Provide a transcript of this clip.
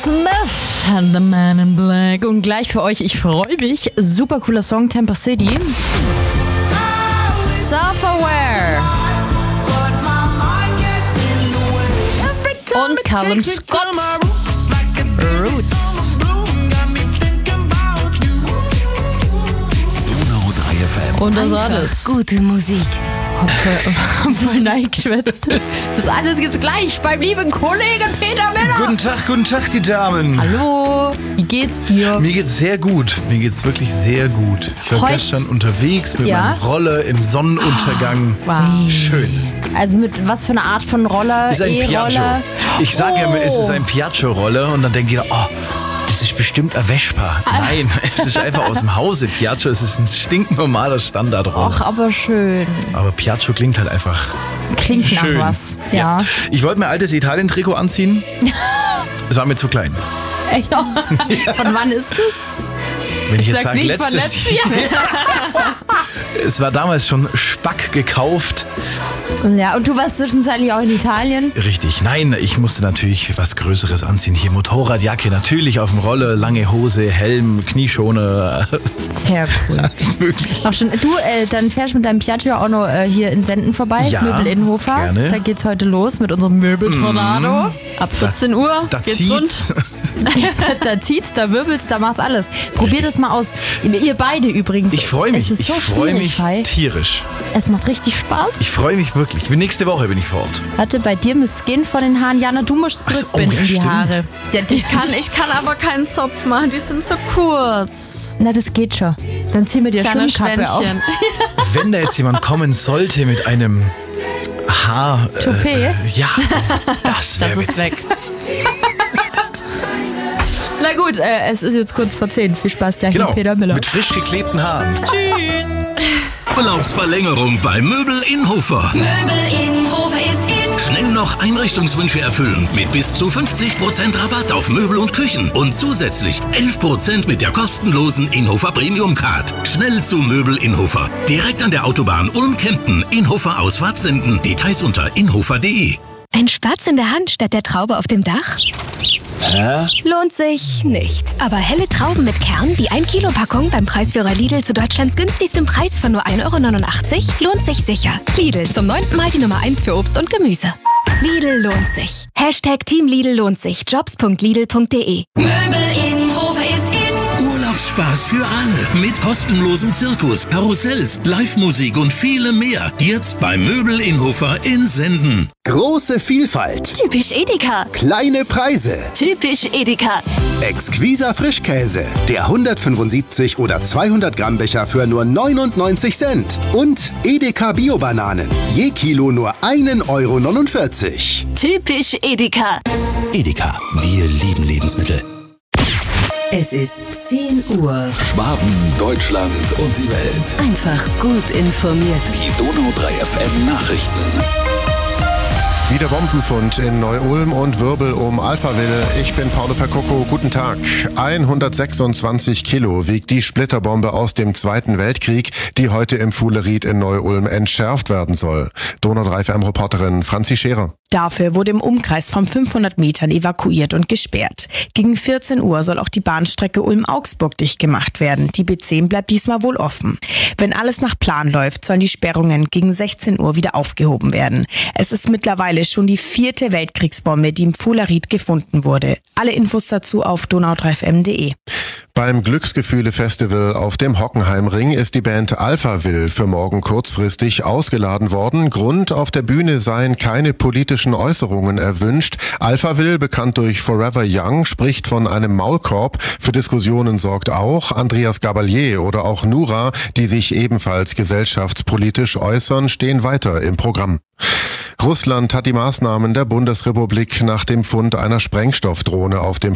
Smith and the Man in Black. Und gleich für euch, ich freue mich, super cooler Song, Tampa City. Self-Aware. Und Callum Scott. Roots. Donau 3 FM. Und das alles. Gute Musik. Voll neigeschwätzt. Das alles gibt's gleich beim lieben Kollegen Peter Miller. Guten Tag, die Damen. Hallo, wie geht's dir? Mir geht's sehr gut. Mir geht's wirklich sehr gut. Ich war gestern unterwegs mit meiner Rolle im Sonnenuntergang. Wow. Schön. Also mit was für eine Art von Roller? Das ist ein Piaggio. E-Roller? Ich sage ja, es ist ein Piaggio-Roller und dann denke ich, das ist bestimmt ein Vespa. Nein, es ist einfach aus dem Hause. Piaggio, es ist ein stinknormaler Standardroller. Ach, aber schön. Aber Piaggio klingt halt einfach Klingt schön. nach was. Ja. Ich wollte mir altes Italien-Trikot anziehen. Es war mir zu klein. Echt? Von wann ist das? Wenn ich jetzt Sag sage, nicht von letztes letztem Jahr. Es war damals schon Spack gekauft. Ja, und du warst zwischenzeitlich auch in Italien? Richtig, nein, ich musste natürlich was Größeres anziehen. Hier Motorradjacke, natürlich auf dem Roller, lange Hose, Helm, Knieschoner. Sehr cool. Möglich. Auch schon. Du, dann fährst mit deinem Piaggio auch noch hier in Senden vorbei, Ja, Möbel Innenhofer. gerne. Da geht's heute los mit unserem Möbeltornado. Ab 14 Uhr Da geht's zieht's. rund. Da zieht's, da wirbelt's, da macht's alles. Probier das mal aus. Ihr beide übrigens. Ich freue mich, Es ist so schwierig, Kai. tierisch. Es macht richtig Spaß. Ich freue mich wirklich. Nächste Woche bin ich vor Ort. Warte, bei dir müsste es gehen von den Haaren. Jana, du musst Ach so, zurückbinden ja, die stimmt. Haare. Ja, Ich kann aber keinen Zopf machen, die sind so kurz. Na, das geht schon. Dann zieh mir die Kleine Schwimmkappe auf. Schwänzchen. Wenn da jetzt jemand kommen sollte mit einem Haar... Toupet? Ja, das wäre Das ist weg. Na gut, es ist jetzt kurz vor 10. Viel Spaß gleich Genau, mit Peter Miller. mit frisch geklebten Haaren. Tschüss. Urlaubsverlängerung bei Möbel Innhofer. Möbel Innhofer ist in. Schnell noch Einrichtungswünsche erfüllen mit bis zu 50% Rabatt auf Möbel und Küchen und zusätzlich 11% mit der kostenlosen Innhofer Premium Card. Schnell zu Möbel Innhofer. Direkt an der Autobahn Ulm-Kempten, Innhofer Ausfahrt Senden. Details unter inhofer.de. Ein Spatz in der Hand statt der Traube auf dem Dach? Lohnt sich nicht. Aber helle Trauben mit Kern, die 1 Kilo Packung beim Preisführer Lidl zu Deutschlands günstigstem Preis von nur 1,89 € lohnt sich sicher. Lidl, zum 9. Mal die Nummer 1 für Obst und Gemüse. Lidl lohnt sich. Team Lidl lohnt sich. Jobs.lidl.de. Möbel Innhofer ist in. Urlaubsspaß für alle mit kostenlosem Zirkus, Karussells, Live-Musik und vielem mehr. Jetzt bei Möbel Innhofer in Senden. Große Vielfalt, Typisch Edeka. kleine Preise, Typisch Edeka. exquiser Frischkäse, der 175 oder 200 Gramm Becher für nur 99 Cent und Edeka Bio-Bananen, je Kilo nur 1,49 €. Typisch Edeka. Edeka, wir lieben Lebensmittel. Es ist 10 Uhr. Schwaben, Deutschland und die Welt. Einfach gut informiert. Die Donau 3 FM Nachrichten. Wieder Bombenfund in Neu-Ulm und Wirbel um Alphaville. Ich bin Paolo Percocco. Guten Tag. 126 Kilo wiegt die Splitterbombe aus dem Zweiten Weltkrieg, die heute im Fuhleried in Neu-Ulm entschärft werden soll. Donau 3 FM-Reporterin Franzi Scherer. Dafür wurde im Umkreis von 500 Metern evakuiert und gesperrt. Gegen 14 Uhr soll auch die Bahnstrecke Ulm-Augsburg dicht gemacht werden. Die B10 bleibt diesmal wohl offen. Wenn alles nach Plan läuft, sollen die Sperrungen gegen 16 Uhr wieder aufgehoben werden. Es ist mittlerweile schon die 4. Weltkriegsbombe, die im Fuhleried gefunden wurde. Alle Infos dazu auf donau3fm.de. Beim Glücksgefühle-Festival auf dem Hockenheimring ist die Band Alphaville für morgen kurzfristig ausgeladen worden. Grund: auf der Bühne seien keine politischen Äußerungen erwünscht. Alphaville, bekannt durch Forever Young, spricht von einem Maulkorb. Für Diskussionen sorgt auch Andreas Gabalier oder auch Nura, die sich ebenfalls gesellschaftspolitisch äußern, stehen weiter im Programm. Russland hat die Maßnahmen der Bundesrepublik nach dem Fund einer Sprengstoffdrohne auf dem